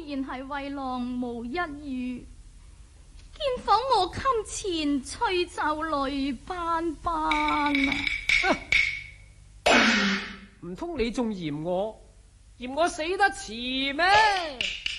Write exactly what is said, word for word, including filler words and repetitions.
然係為郎無一語，見訪我襟前吹奏淚斑斑啊！ 唔通你仲嫌我嫌我死得遲咩？